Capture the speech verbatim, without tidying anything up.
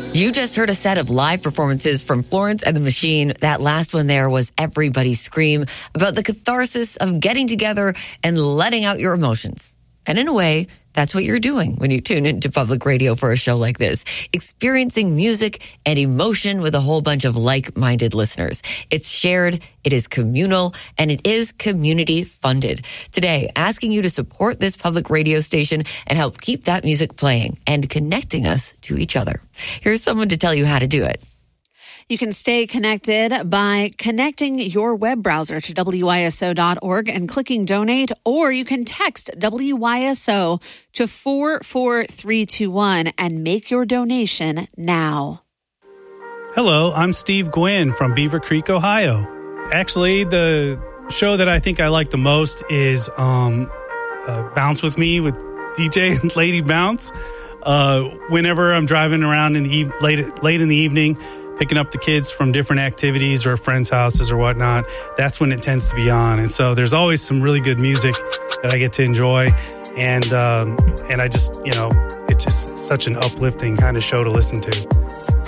You just heard a set of live performances from Florence and the Machine. That last one there was Everybody Scream, about the catharsis of getting together and letting out your emotions. And in a way, that's what you're doing when you tune into public radio for a show like this, experiencing music and emotion with a whole bunch of like-minded listeners. It's shared, it is communal, and it is community funded. Today, asking you to support this public radio station and help keep that music playing and connecting us to each other. Here's someone to tell you how to do it. You can stay connected by connecting your web browser to W Y S O dot org and clicking donate, or you can text W Y S O to four four three two one and make your donation now. Hello, I'm Steve Gwynn from Beaver Creek, Ohio. Actually, the show that I think I like the most is um, uh, Bounce With Me with D J and Lady Bounce. Uh, whenever I'm driving around in the e- late, late in the evening, picking up the kids from different activities or friends' houses or whatnot, that's when it tends to be on. And so there's always some really good music that I get to enjoy. And um, and I just, you know, it's just such an uplifting kind of show to listen to.